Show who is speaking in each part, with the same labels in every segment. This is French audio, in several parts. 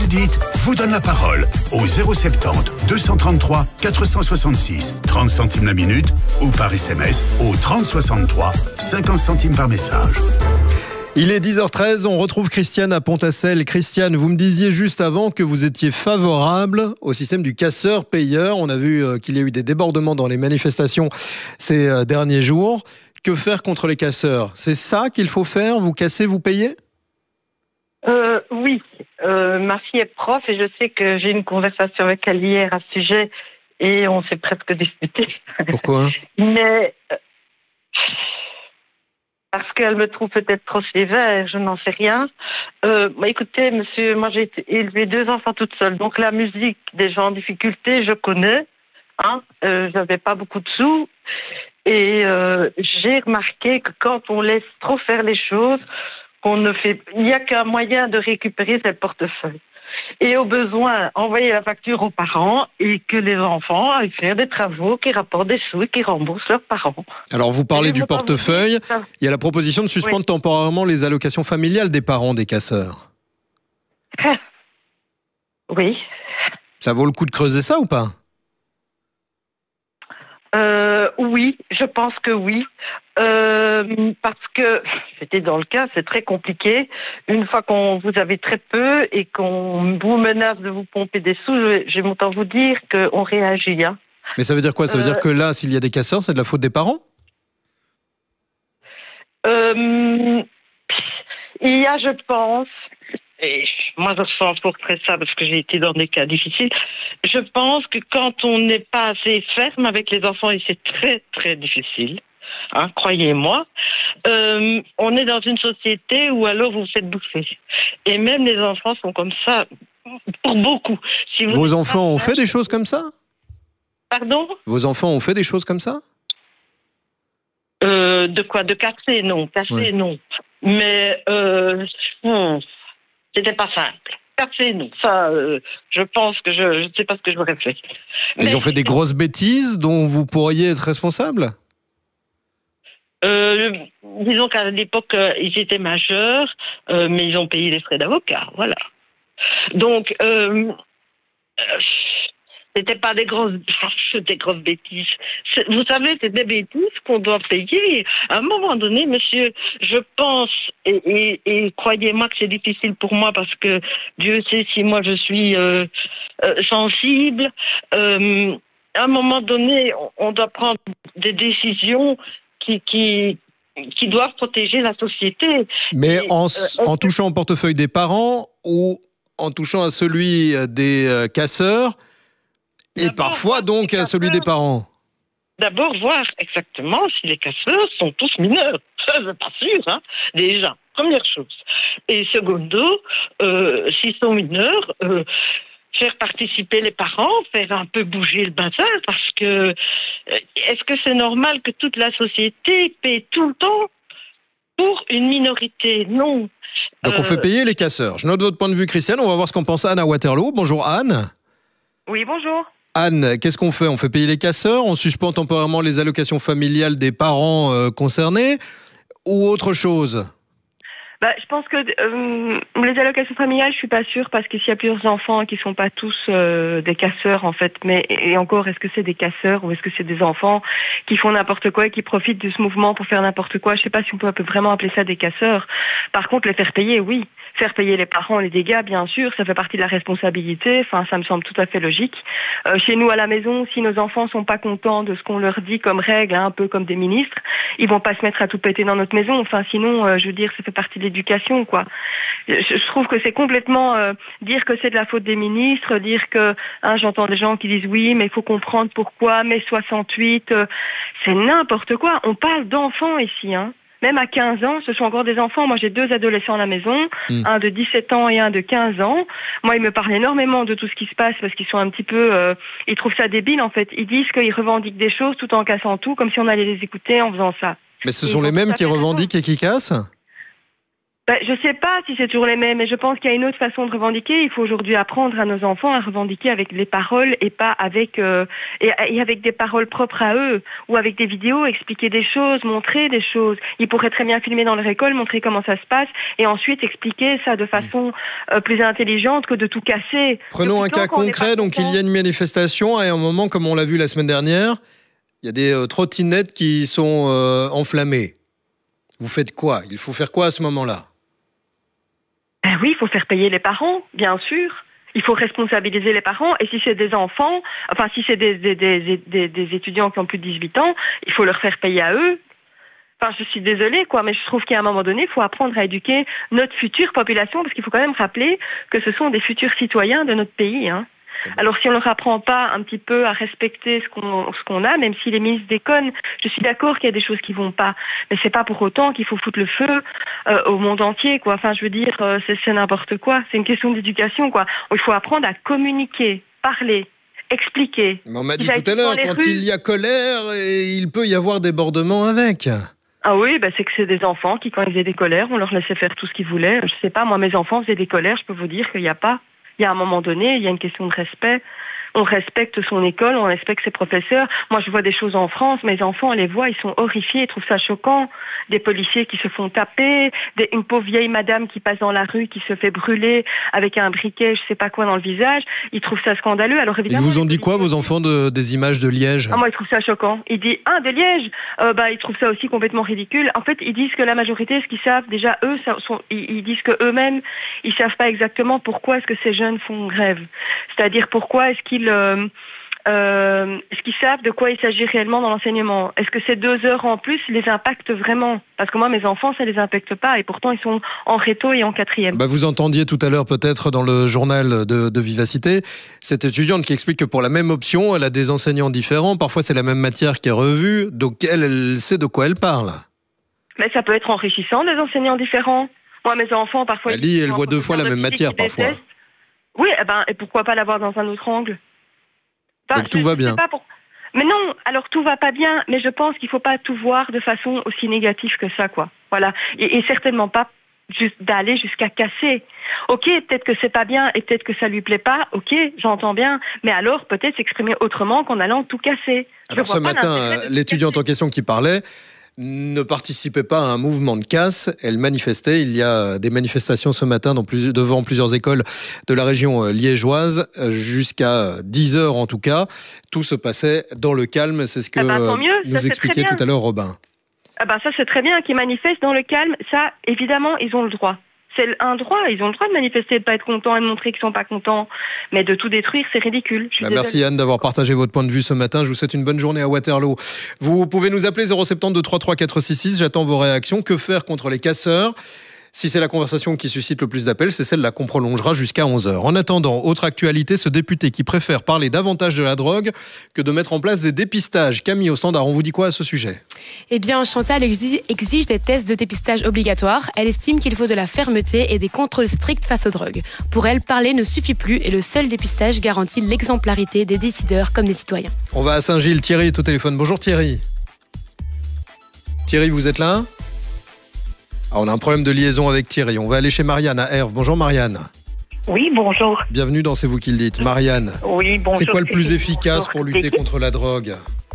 Speaker 1: dites vous donne la parole au 070 233 466, 30 centimes la minute ou par SMS au 30 63, 50 centimes par message.
Speaker 2: Il est 10h13, on retrouve Christiane à Pontassel. Christiane, vous me disiez juste avant que vous étiez favorable au système du casseur-payeur. On a vu qu'il y a eu des débordements dans les manifestations ces derniers jours. Que faire contre les casseurs? C'est ça qu'il faut faire? Vous cassez, vous payez?
Speaker 3: Oui. Ma fille est prof et je sais que j'ai eu une conversation avec elle hier à ce sujet et on s'est presque disputé.
Speaker 2: Pourquoi?
Speaker 3: Mais... parce qu'elle me trouve peut-être trop sévère, je n'en sais rien. Écoutez, monsieur, moi j'ai élevé 2 enfants toute seule, donc la musique des gens en difficulté, je connais. J'avais pas beaucoup de sous. Et j'ai remarqué que quand on laisse trop faire les choses, il n'y a qu'un moyen de récupérer ses portefeuilles. Et au besoin, envoyer la facture aux parents et que les enfants aillent faire des travaux qui rapportent des sous et qui remboursent leurs parents.
Speaker 2: Alors vous parlez du portefeuille, il y a la proposition de suspendre temporairement les allocations familiales des parents des casseurs.
Speaker 3: Oui.
Speaker 2: Ça vaut le coup de creuser ça ou pas?
Speaker 3: Oui, je pense que oui. Parce que c'était dans le cas, c'est très compliqué. Une fois qu'on vous avez très peu et qu'on vous menace de vous pomper des sous, j'ai autant vous dire qu'on réagit. Hein.
Speaker 2: Mais ça veut dire quoi? Ça veut dire que là, s'il y a des casseurs, c'est de la faute des parents?
Speaker 3: Il y a, je pense, et moi je sens pour très ça parce que j'ai été dans des cas difficiles, je pense que quand on n'est pas assez ferme avec les enfants, et c'est très très difficile, croyez-moi, on est dans une société où alors vous vous faites bouffer. Et même les enfants sont comme ça, pour beaucoup. Si
Speaker 2: Vos enfants ont fait des choses comme ça?
Speaker 3: Pardon?
Speaker 2: Vos enfants ont fait des choses comme ça?
Speaker 3: De quoi? De casser, non. Casser, non. Mais c'était pas simple. Casser, non. Ça, je pense que je ne sais pas ce que j'aurais fait.
Speaker 2: Ils ont fait des grosses bêtises dont vous pourriez être responsable?
Speaker 3: Disons qu'à l'époque, ils étaient majeurs, mais ils ont payé les frais d'avocat, voilà. Donc, c'était pas des grosses bêtises. Vous savez, c'est des bêtises qu'on doit payer. À un moment donné, monsieur, je pense, et croyez-moi que c'est difficile pour moi parce que Dieu sait si moi je suis sensible. À un moment donné, on doit prendre des décisions qui doivent protéger la société.
Speaker 2: Mais en touchant au portefeuille des parents ou en touchant à celui des casseurs et parfois donc à celui des parents?
Speaker 3: D'abord, voir exactement si les casseurs sont tous mineurs. Ça, je suis pas sûr, déjà. Première chose. Et secondo, s'ils sont mineurs, faire participer les parents, faire un peu bouger le bazar, parce que est-ce que c'est normal que toute la société paie tout le temps pour une minorité? Non.
Speaker 2: Donc on fait payer les casseurs. Je note votre point de vue, Christiane. On va voir ce qu'en pense Anne à Waterloo. Bonjour Anne.
Speaker 4: Oui, bonjour.
Speaker 2: Anne, qu'est-ce qu'on fait? On fait payer les casseurs? On suspend temporairement les allocations familiales des parents concernés? Ou autre chose?
Speaker 4: Je pense que les allocations familiales, je suis pas sûre parce que s'il y a plusieurs enfants qui sont pas tous des casseurs en fait, mais et encore, est-ce que c'est des casseurs ou est-ce que c'est des enfants qui font n'importe quoi et qui profitent de ce mouvement pour faire n'importe quoi? Je sais pas si on peut vraiment appeler ça des casseurs. Par contre, les faire payer, oui. Faire payer les parents les dégâts, bien sûr, ça fait partie de la responsabilité. Enfin, ça me semble tout à fait logique. Chez nous à la maison, si nos enfants sont pas contents de ce qu'on leur dit comme règle, un peu comme des ministres, ils vont pas se mettre à tout péter dans notre maison. Enfin, sinon, je veux dire, ça fait partie de l'éducation, quoi. Je trouve que c'est complètement dire que c'est de la faute des ministres, dire que j'entends des gens qui disent oui, mais il faut comprendre pourquoi, mai 68, c'est n'importe quoi. On parle d'enfants ici, Même à 15 ans, ce sont encore des enfants. Moi, j'ai 2 adolescents à la maison, un de 17 ans et un de 15 ans. Moi, ils me parlent énormément de tout ce qui se passe parce qu'ils sont un petit peu... ils trouvent ça débile, en fait. Ils disent qu'ils revendiquent des choses tout en cassant tout, comme si on allait les écouter en faisant ça.
Speaker 2: Mais ce sont les mêmes qui revendiquent et qui cassent?
Speaker 4: Je sais pas si c'est toujours les mêmes, mais je pense qu'il y a une autre façon de revendiquer. Il faut aujourd'hui apprendre à nos enfants à revendiquer avec les paroles et pas avec et avec des paroles propres à eux, ou avec des vidéos, expliquer des choses, montrer des choses. Ils pourraient très bien filmer dans leur école, montrer comment ça se passe, et ensuite expliquer ça de façon plus intelligente que de tout casser.
Speaker 2: Prenons un cas concret. Donc il y a une manifestation, et à un moment, comme on l'a vu la semaine dernière, il y a des trottinettes qui sont enflammées. Vous faites quoi? Il faut faire quoi à ce moment-là?
Speaker 4: Oui, il faut faire payer les parents, bien sûr. Il faut responsabiliser les parents. Et si c'est des enfants, enfin si c'est des étudiants qui ont plus de 18 ans, il faut leur faire payer à eux. Enfin, je suis désolée, quoi, mais je trouve qu'à un moment donné, il faut apprendre à éduquer notre future population, parce qu'il faut quand même rappeler que ce sont des futurs citoyens de notre pays, hein. Alors si on ne leur apprend pas un petit peu à respecter ce qu'on a, même si les ministres déconnent, je suis d'accord qu'il y a des choses qui vont pas, mais c'est pas pour autant qu'il faut foutre le feu au monde entier, quoi. Enfin, je veux dire, c'est n'importe quoi. C'est une question d'éducation, quoi. Il faut apprendre à communiquer, parler, expliquer.
Speaker 2: Mais on m'a dit tout à l'heure, quand il y a colère, il peut y avoir débordement avec.
Speaker 4: Ah oui, c'est que c'est des enfants qui, quand ils faisaient des colères, on leur laissait faire tout ce qu'ils voulaient. Je sais pas, moi, mes enfants faisaient des colères, je peux vous dire qu'il n'y a pas. Il y a un moment donné, il y a une question de respect. On respecte son école, on respecte ses professeurs. Moi, je vois des choses en France, mes enfants, on les voit, ils sont horrifiés, ils trouvent ça choquant. Des policiers qui se font taper, une pauvre vieille madame qui passe dans la rue, qui se fait brûler avec un briquet, je sais pas quoi, dans le visage. Ils trouvent ça scandaleux. Alors évidemment.
Speaker 2: Ils vous ont dit quoi, vos enfants, des images de Liège?
Speaker 4: Moi, ils trouvent ça choquant. Ils disent, de Liège, ils trouvent ça aussi complètement ridicule. En fait, ils disent que la majorité, ce qu'ils savent, déjà, eux, ils disent que eux-mêmes, ils savent pas exactement pourquoi est-ce que ces jeunes font grève. C'est-à-dire pourquoi est-ce qu'ils savent de quoi il s'agit réellement dans l'enseignement. Est-ce que ces 2 heures en plus les impactent vraiment? Parce que moi, mes enfants, ça les impacte pas, et pourtant ils sont en réto et en 4e.
Speaker 2: Vous entendiez tout à l'heure peut-être dans le journal de Vivacité cette étudiante qui explique que pour la même option, elle a des enseignants différents. Parfois, c'est la même matière qui est revue, donc elle sait de quoi elle parle.
Speaker 4: Mais ça peut être enrichissant, des enseignants différents. Moi, mes enfants, parfois...
Speaker 2: Elle voit 2 fois la même matière, parfois.
Speaker 4: Oui, et pourquoi pas l'avoir dans un autre angle?
Speaker 2: Donc tout va bien.
Speaker 4: Mais non, alors tout va pas bien, mais je pense qu'il faut pas tout voir de façon aussi négative que ça, quoi. Voilà. Et certainement pas d'aller jusqu'à casser. Ok, peut-être que c'est pas bien et peut-être que ça lui plaît pas, ok, j'entends bien, mais alors peut-être s'exprimer autrement qu'en allant tout casser.
Speaker 2: Alors ce matin, l'étudiante en question qui parlait ne participait pas à un mouvement de casse, elle manifestait. Il y a des manifestations ce matin devant plusieurs écoles de la région liégeoise, jusqu'à 10h en tout cas. Tout se passait dans le calme, c'est ce que nous expliquait tout à l'heure Robin.
Speaker 4: Ça c'est très bien qu'ils manifestent dans le calme, ça évidemment ils ont le droit. C'est un droit, ils ont le droit de manifester, de ne pas être contents et de montrer qu'ils ne sont pas contents. Mais de tout détruire, c'est ridicule.
Speaker 2: Merci Anne d'avoir partagé votre point de vue ce matin. Je vous souhaite une bonne journée à Waterloo. Vous pouvez nous appeler 072 33 466. J'attends vos réactions. Que faire contre les casseurs? Si c'est la conversation qui suscite le plus d'appels, c'est celle-là qu'on prolongera jusqu'à 11h. En attendant, autre actualité, ce député qui préfère parler davantage de la drogue que de mettre en place des dépistages. Camille, au standard, on vous dit quoi à ce sujet?
Speaker 5: Eh bien, Chantal exige des tests de dépistage obligatoires. Elle estime qu'il faut de la fermeté et des contrôles stricts face aux drogues. Pour elle, parler ne suffit plus et le seul dépistage garantit l'exemplarité des décideurs comme des citoyens.
Speaker 2: On va à Saint-Gilles. Thierry est au téléphone. Bonjour Thierry. Thierry, vous êtes là? On a un problème de liaison avec Thierry. On va aller chez Marianne à Herve. Bonjour Marianne.
Speaker 6: Oui, bonjour.
Speaker 2: Bienvenue dans C'est vous qui le dites. Marianne,
Speaker 6: oui, bonjour.
Speaker 2: C'est quoi le plus efficace pour lutter contre la drogue?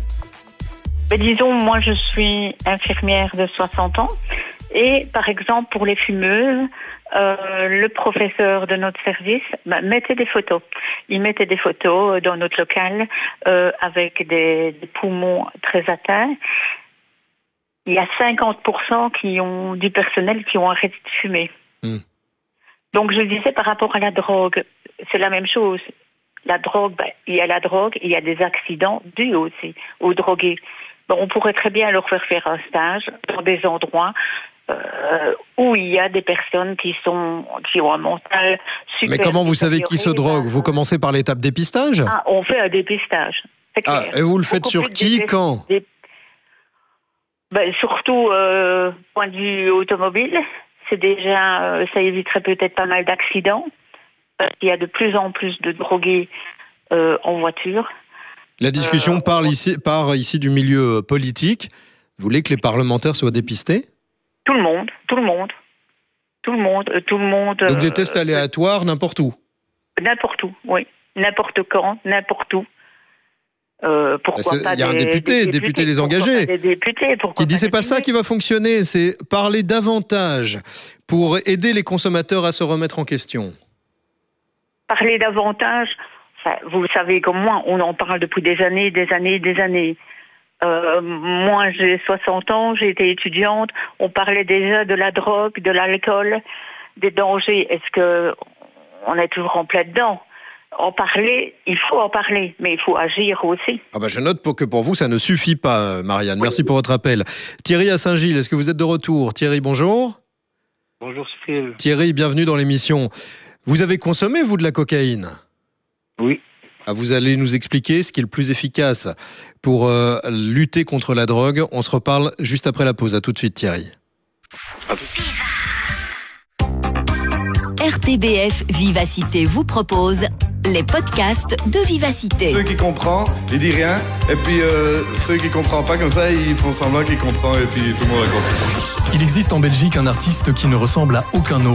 Speaker 6: Disons, moi je suis infirmière de 60 ans et par exemple pour les fumeuses, le professeur de notre service mettait des photos. Il mettait des photos dans notre local avec des poumons très atteints. Il y a 50% du personnel qui ont arrêté de fumer. Donc je disais par rapport à la drogue, c'est la même chose. La drogue, il y a la drogue, il y a des accidents dus aussi aux drogués. On pourrait très bien leur faire un stage dans des endroits où il y a des personnes qui ont un mental super.
Speaker 2: Mais comment vous savez qui se drogue? Vous commencez par l'étape dépistage?
Speaker 6: On fait un dépistage.
Speaker 2: Et vous le faites sur qui, quand?
Speaker 6: Surtout, point de vue automobile, c'est déjà, ça éviterait peut-être pas mal d'accidents. Il y a de plus en plus de drogués en voiture.
Speaker 2: La discussion part ici du milieu politique. Vous voulez que les parlementaires soient dépistés?
Speaker 6: Tout le monde. Tout le monde.
Speaker 2: Donc des tests aléatoires n'importe où.
Speaker 6: N'importe où, oui. N'importe quand, n'importe où. Pourquoi pas?
Speaker 2: Il y a un député les engagés, qui dit c'est pas ça qui va fonctionner, c'est parler davantage pour aider les consommateurs à se remettre en question.
Speaker 6: Parler davantage, vous savez comme moi, on en parle depuis des années. Moi, j'ai 60 ans, j'ai été étudiante, on parlait déjà de la drogue, de l'alcool, des dangers. Est-ce que on est toujours en plein dedans? En parler, il faut en parler, mais il faut agir aussi.
Speaker 2: Je note que pour vous, ça ne suffit pas, Marianne. Merci pour votre appel. Thierry à Saint-Gilles, est-ce que vous êtes de retour? Thierry, bonjour.
Speaker 7: Bonjour, Cyril.
Speaker 2: Thierry, bienvenue dans l'émission. Vous avez consommé, vous, de la cocaïne?
Speaker 7: Oui.
Speaker 2: Vous allez nous expliquer ce qui est le plus efficace pour lutter contre la drogue. On se reparle juste après la pause. À tout de suite, Thierry.
Speaker 8: RTBF Vivacité vous propose les podcasts de Vivacité.
Speaker 9: Ceux qui comprennent, ils disent rien. Et puis ceux qui ne comprennent pas comme ça, ils font semblant qu'ils comprennent et puis tout le monde a compris.
Speaker 10: Il existe en Belgique un artiste qui ne ressemble à aucun autre.